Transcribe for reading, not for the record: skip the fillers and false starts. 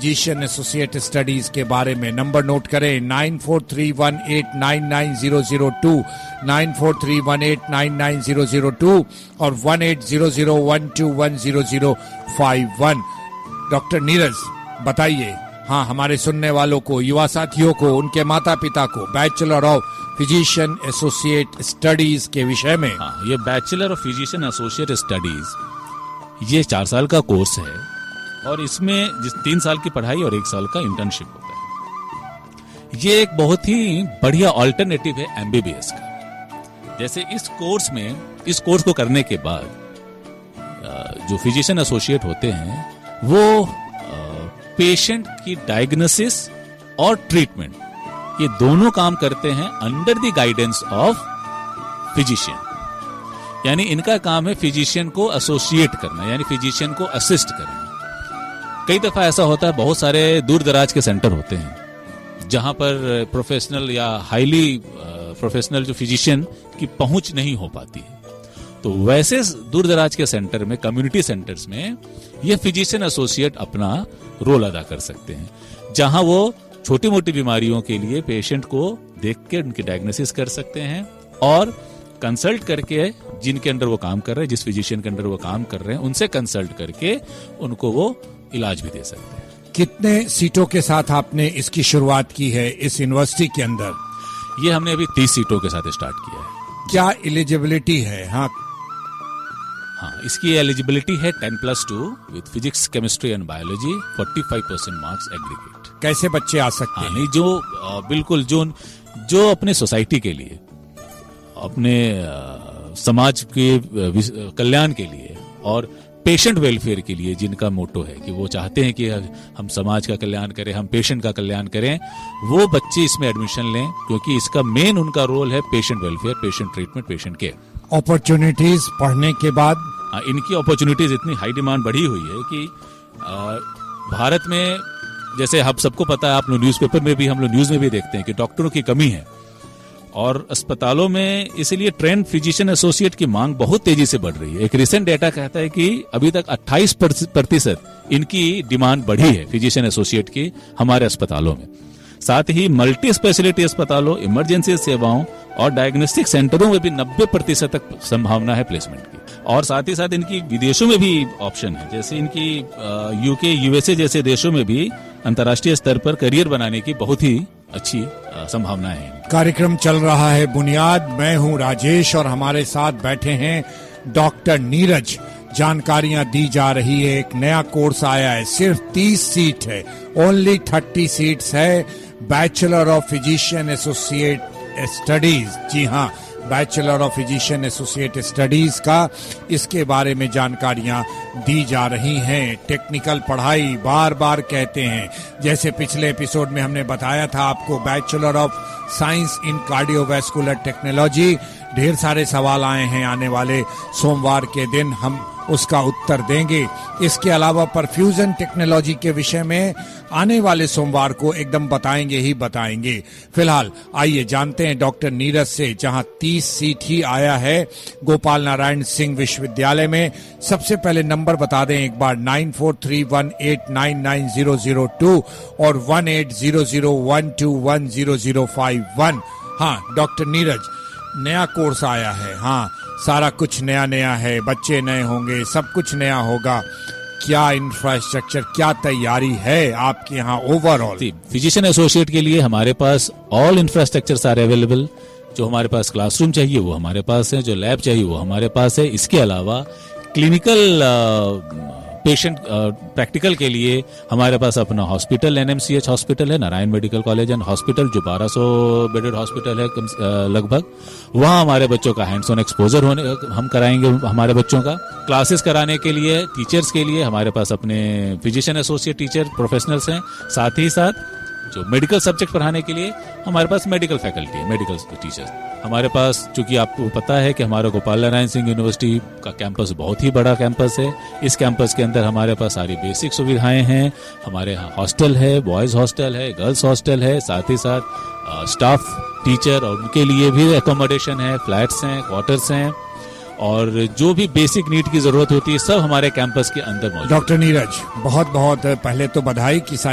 Physician associate studies के बारे में। नंबर नोट करें 9431899002, 9431899002 और 180012100051। डॉक्टर नीरज बताइए, हाँ, हमारे सुनने वालों को, युवा साथियों को, उनके माता पिता को bachelor of physician associate studies के विषय में। हाँ, ये bachelor of physician associate studies ये 4 साल का कोर्स है और इसमें 3 साल की पढ़ाई और 1 साल का इंटर्नशिप होता है। ये एक बहुत ही बढ़िया ऑल्टरनेटिव है एमबीबीएस का। जैसे इस कोर्स को करने के बाद जो फिजिशियन एसोसिएट होते हैं वो पेशेंट की डायग्नोसिस और ट्रीटमेंट ये दोनों काम करते हैं under the guidance of physician. यानी इनका काम है फिजिशियन को एसोसिएट करना, यानी फिजिशियन को असिस्ट करना। कई दफा ऐसा होता है, बहुत सारे दूर दराज के सेंटर होते हैं जहां पर प्रोफेशनल या हाईली प्रोफेशनल जो फिजिशियन की पहुंच नहीं हो पाती है। तो वैसे दूर दराज के सेंटर में, कम्युनिटी सेंटर्स में ये फिजिशियन एसोसिएट अपना रोल अदा कर सकते हैं, जहां वो छोटी मोटी बीमारियों के लिए पेशेंट को देख के उनकी डायग्नोसिस कर सकते हैं और कंसल्ट करके जिनके अंडर वो काम कर रहे हैं, जिस फिजिशियन के अंडर वो काम कर रहे हैं, उनसे कंसल्ट करके उनको वो इलाज भी दे सकते हैं। कितने सीटों के साथ आपने इसकी शुरुआत की है इस यूनिवर्सिटी के अंदर? ये हमने अभी 30 सीटों के साथ स्टार्ट किया है। क्या एलिजिबिलिटी है? हाँ, इसकी एलिजिबिलिटी है 10+2 with physics, chemistry and biology, 45% marks aggregate. कैसे बच्चे आ सकते हैं? नहीं, जो बिल्कुल जो अपने सोसाइटी के लिए, अपने समाज के कल्याण के लिए और पेशेंट वेलफेयर के लिए, जिनका मोटो है कि वो चाहते हैं कि हम समाज का कल्याण करें, हम पेशेंट का कल्याण करें, वो बच्चे इसमें एडमिशन लें, क्योंकि इसका मेन उनका रोल है patient welfare, patient treatment, patient care. Opportunities पढ़ने के बाद इनकी अपॉर्चुनिटीज इतनी हाई डिमांड बढ़ी हुई है कि भारत में, जैसे आप सबको पता है, आप लोग न्यूज़पेपर में भी, हम लोग न्यूज़ में भी देखते हैं कि डॉक्टरों की कमी है और अस्पतालों में, इसीलिए ट्रेंड फिजिशियन एसोसिएट की मांग बहुत तेजी से बढ़ रही है। एक रिसेंट डेटा कहता है कि अभी तक 28% इनकी डिमांड बढ़ी है फिजिशियन एसोसिएट की हमारे अस्पतालों में। साथ ही मल्टी स्पेशलिटी अस्पतालों, इमरजेंसी सेवाओं और डायग्नोस्टिक सेंटरों में भी 90% तक संभावना है प्लेसमेंट की। और साथ ही साथ इनकी विदेशों में भी ऑप्शन है, जैसे इनकी यूके, यूएसए जैसे देशों में भी अंतर्राष्ट्रीय स्तर पर करियर बनाने की बहुत ही अच्छी संभावनाएं हैं। कार्यक्रम चल रहा है बुनियाद। मैं हूं राजेश और हमारे साथ बैठे हैं डॉक्टर नीरज। जानकारियां दी जा रही है। एक नया कोर्स आया है, सिर्फ 30 सीट है, ओनली 30 सीट्स है, bachelor of physician associate studies. जी हाँ, bachelor of physician associate studies का इसके बारे में जानकारियां दी जा रही हैं। टेक्निकल पढ़ाई बार बार कहते हैं, जैसे पिछले एपिसोड में हमने बताया था आपको, bachelor of science in cardiovascular technology. ढेर सारे सवाल आए हैं, आने वाले सोमवार के दिन हम उसका उत्तर देंगे। इसके अलावा परफ्यूजन टेक्नोलॉजी के विषय में आने वाले सोमवार को एकदम बताएंगे ही बताएंगे। फिलहाल आइए जानते हैं डॉक्टर नीरज से, जहां 30 सीट ही आया है गोपाल नारायण सिंह विश्वविद्यालय में। सबसे पहले नंबर बता दें एक बार, 9431899002 और 180012100051। हाँ डॉक्टर नीरज, नया कोर्स आया है। हाँ, सारा कुछ नया नया है, बच्चे नए होंगे, सब कुछ नया होगा। क्या इंफ्रास्ट्रक्चर, क्या तैयारी है आपके यहाँ ओवरऑल? फिजिशियन एसोसिएट के लिए हमारे पास ऑल इंफ्रास्ट्रक्चर सारे अवेलेबल। जो हमारे पास क्लासरूम चाहिए वो हमारे पास है, जो लैब चाहिए वो हमारे पास है। इसके अलावा क्लिनिकल पेशेंट प्रैक्टिकल के लिए हमारे पास अपना हॉस्पिटल, एनएमसीएच हॉस्पिटल है, Narayan medical college and hospital, जो 1200 बेडेड हॉस्पिटल है लगभग। वहाँ हमारे बच्चों का हैंड्स ऑन एक्सपोजर हम कराएंगे हमारे बच्चों का। क्लासेस कराने के लिए, टीचर्स के लिए हमारे पास अपने फिजिशियन एसोसिएट टीचर प्रोफेशनल्स हैं। साथ ही साथ जो मेडिकल सब्जेक्ट पढ़ाने के लिए हमारे पास मेडिकल फैकल्टी है, मेडिकल टीचर्स हमारे पास। चूंकि आपको पता है कि हमारा गोपाल नारायण सिंह यूनिवर्सिटी का कैंपस बहुत ही बड़ा कैंपस है। इस कैंपस के अंदर हमारे पास सारी बेसिक सुविधाएं हैं। हमारे यहाँ हॉस्टल है, बॉयज हॉस्टल है, गर्ल्स हॉस्टल है, साथ ही साथ स्टाफ, टीचर और उनके लिए भी एकोमोडेशन है, फ्लैट्स हैं, क्वार्टर्स हैं, और जो भी बेसिक नीड की जरूरत होती है सब हमारे कैंपस के अंदर मौजूद है। डॉक्टर नीरज, बहुत बहुत पहले तो बधाई कि